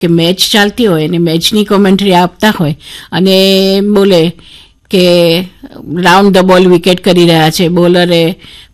કે મેચ ચાલતી હોય અને મેચની કોમેન્ટ્રી આપતા હોય અને બોલે કે રાઉન્ડ ધ બોલ વિકેટ કરી રહ્યા છે, બોલરે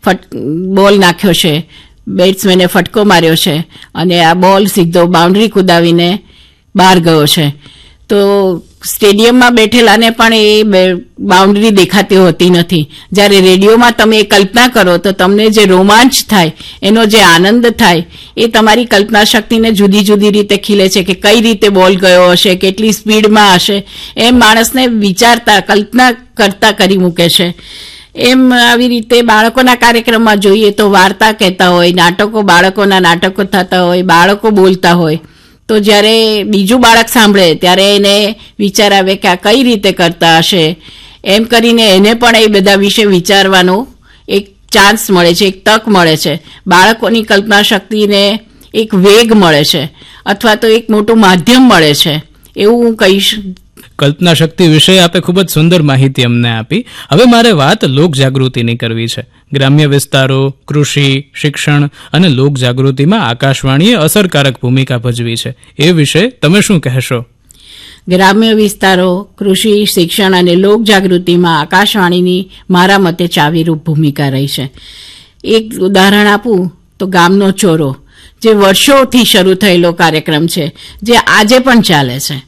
બોલ નાખ્યો છે, બેટ્સમેને ફટકો માર્યો છે અને આ બોલ સીધો બાઉન્ડ્રી કુદાવીને બહાર ગયો છે, તો સ્ટેડિયમમાં બેઠેલાને પણ એ બાઉન્ડ્રી દેખાતી હોતી નથી. જ્યારે રેડિયોમાં તમે એ કલ્પના કરો તો તમને જે રોમાંચ થાય, એનો જે આનંદ થાય, એ તમારી કલ્પના શક્તિને જુદી જુદી રીતે ખીલે છે કે કઈ રીતે બોલ ગયો હશે, કેટલી સ્પીડમાં હશે, એમ માણસને વિચારતા કલ્પના કરતા કરી મૂકે છે. એમ આવી રીતે બાળકોના કાર્યક્રમમાં જોઈએ તો વાર્તા કહેતા હોય, નાટકો, બાળકોના નાટકો થતા હોય, બાળકો બોલતા હોય, તો જ્યારે બીજું બાળક સાંભળે ત્યારે એને વિચાર આવે કે આ કઈ રીતે કરતા હશે, એમ કરીને એને પણ એ બધા વિશે વિચારવાનો એક ચાન્સ મળે છે, એક તક મળે છે. બાળકોની કલ્પના શક્તિને એક વેગ મળે છે અથવા તો એક મોટું માધ્યમ મળે છે, એવું હું કહીશ. કલ્પના શક્તિ વિશે આપે ખૂબ જ સુંદર માહિતી અમને આપી. હવે મારે વાત લોક જાગૃતિની કરવી છે. ગ્રામ્ય વિસ્તારો, કૃષિ, શિક્ષણ અને લોક જાગૃતિમાં આકાશવાણીએ અસરકારક ભૂમિકા ભજવી છે. એ વિશે તમે શું કહેશો? ગ્રામ્ય વિસ્તારો, કૃષિ, શિક્ષણ અને લોક જાગૃતિમાં આકાશવાણીની મારા મતે ચાવીરૂપ ભૂમિકા રહી છે. એક ઉદાહરણ આપું તો ગામનો ચોરો, જે વર્ષોથી શરૂ થયેલો કાર્યક્રમ છે, જે આજે પણ ચાલે છે.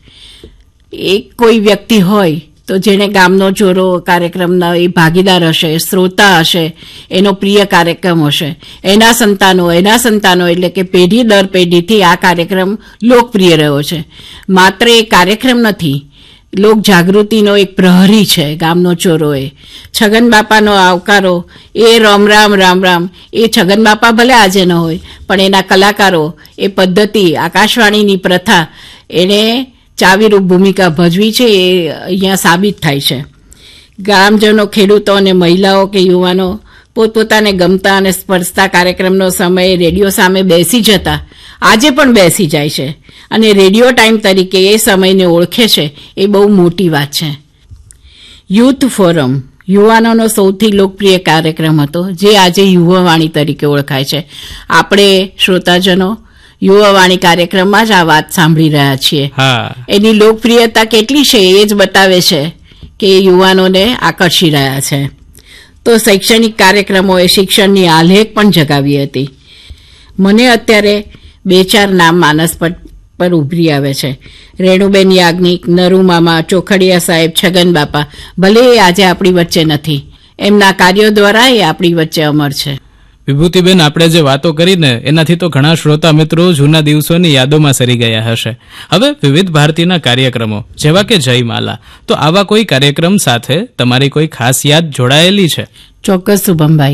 એક કોઈ વ્યક્તિ હોય તો જેને ગામનો ચોરો કાર્યક્રમના એ ભાગીદાર હશે, શ્રોતા હશે, એનો પ્રિય કાર્યક્રમ હશે, એના સંતાનો એટલે કે પેઢી દર પેઢીથી આ કાર્યક્રમ લોકપ્રિય રહ્યો છે. માત્ર એ કાર્યક્રમ નથી, લોક જાગૃતિનો એક પ્રહરી છે ગામનો ચોરો. એ છગન બાપાનો આવકારો, એ રામ રામ રામ રામ, એ છગન બાપા ભલે આજે ન હોય પણ એના કલાકારો, એ પદ્ધતિ, આકાશવાણીની પ્રથા એને ચાવીરૂપ ભૂમિકા ભજવી છે, એ અહીંયા સાબિત થાય છે. ગ્રામજનો, ખેડૂતો અને મહિલાઓ કે યુવાનો પોતપોતાને ગમતા અને સ્પર્શતા કાર્યક્રમનો સમયે રેડિયો સામે બેસી જતા આજે પણ બેસી જાય છે અને રેડિયો ટાઈમ તરીકે એ સમયને ઓળખે છે, એ બહુ મોટી વાત છે. યુથ ફોરમ યુવાનોનો સૌથી લોકપ્રિય કાર્યક્રમ હતો, જે આજે યુવાવાણી તરીકે ઓળખાય છે. આપણે શ્રોતાજનો યુવાવાણી કાર્યક્રમમાં જ આ વાત સાંભળી રહ્યા છીએ. એની લોકપ્રિયતા કેટલી છે એ જ બતાવે છે કે યુવાનોને આકર્ષી રહ્યા છે. તો શૈક્ષણિક કાર્યક્રમોએ શિક્ષણની આલેખ પણ જગાવી હતી. મને અત્યારે 2-4 નામ માનસ પર ઉભરી આવે છે. રેણુબેન યાજ્ઞિક, નરુ મામા, ચોખડિયા સાહેબ, છગન બાપા. ભલે એ આજે આપણી વચ્ચે નથી, એમના કાર્યો દ્વારા એ આપણી વચ્ચે અમર છે. વિભૂતિબેન, આપણે જે વાતો કરીને એનાથી તો ઘણા શ્રોતા મિત્રો જૂના દિવસોની યાદોમાં સરી ગયા હશે. હવે વિવિધ ભારતીના કાર્યક્રમો જેવા કે જયમાલા, તો આવા કોઈ કાર્યક્રમ સાથે તમારી કોઈ ખાસ યાદ જોડાયેલી છે? ચોક્કસ શુભમભાઈ,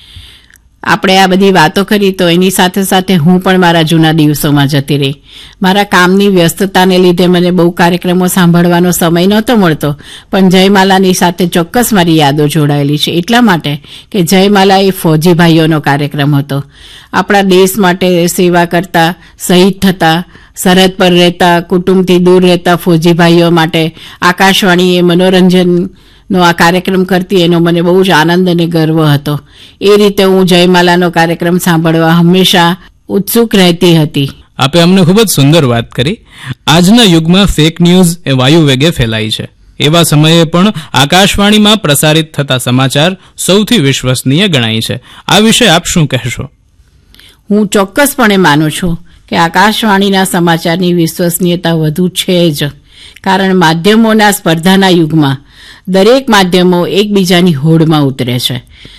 આપણે આ બધી વાતો કરી તો એની સાથે સાથે હું પણ મારા જૂના દિવસોમાં જતી રહી. મારા કામની વ્યસ્તતાને લીધે મને બહુ કાર્યક્રમો સાંભળવાનો સમય નહોતો મળતો, પણ જયમાલાની સાથે ચોક્કસ મારી યાદો જોડાયેલી છે. એટલા માટે કે જયમાલા એ ફૌજી ભાઈઓનો કાર્યક્રમ હતો. આપણા દેશ માટે સેવા કરતા, શહીદ થતા, સરહદ પર રહેતા, કુટુંબથી દૂર રહેતા ફૌજી ભાઈઓ માટે આકાશવાણી એ મનોરંજનનો આ કાર્યક્રમ કરતી, એનો મને બહુ જ આનંદ અને ગર્વ હતો. એ રીતે હું જયમાલાનો કાર્યક્રમ સાંભળવા હંમેશા ઉત્સુક રહેતી હતી. આપે અમને ખૂબ જ સુંદર વાત કરી. આજના યુગમાં ફેક ન્યૂઝ એ વાયુ વેગે ફેલાય છે. એવા સમયે પણ આકાશવાણીમાં પ્રસારિત થતા સમાચાર સૌથી વિશ્વસનીય ગણાય છે. આ વિશે આપ શું કહેશો? હું ચોક્કસપણે માનું છું કે આકાશવાણીના સમાચારની વિશ્વસનીયતા વધુ છે જ, કારણ માધ્યમોના સ્પર્ધાના યુગમાં દરેક માધ્યમો એકબીજાની હોડમાં ઉતરે છે.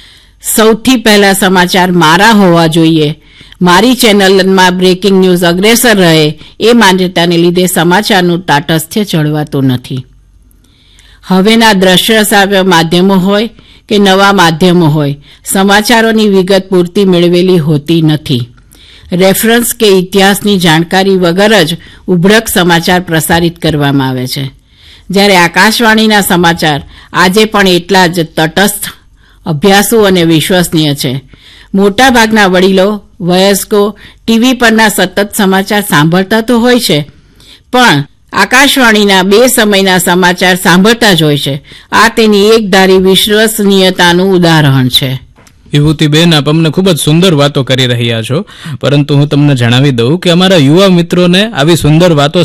સૌથી પહેલા સમાચાર મારા હોવા જોઈએ, મારી ચેનલમાં બ્રેકિંગ ન્યૂઝ અગ્રેસર રહે, એ માન્યતાને લીધે સમાચારનું તાટસ્થ્ય જળવાતું નથી. હવેના દ્રશ્ય શ્રાવ્ય માધ્યમો હોય કે નવા માધ્યમો હોય, સમાચારોની વિગત પૂરતી મેળવેલી હોતી નથી. રેફરન્સ કે ઇતિહાસની જાણકારી વગર જ ઉભરક સમાચાર પ્રસારિત કરવામાં આવે છે. જ્યારે આકાશવાણીના સમાચાર આજે પણ એટલા જ તટસ્થ, અભ્યાસુ અને વિશ્વસનીય છે. મોટાભાગના વડીલો, વયસ્કો ટીવી પરના સતત સમાચાર સાંભળતા તો હોય છે, પણ આકાશવાણીના 2 સમયના સમાચાર સાંભળતા જ હોય છે. આ તેની એકધારી વિશ્વસનીયતાનું ઉદાહરણ છે. વિભૂતિબેન, આપ અમને ખૂબ જ સુંદર વાતો કરી રહ્યા છો, પરંતુ હું તમને જણાવી દઉં કે અમારા યુવા મિત્રોને આવી સુંદર વાતો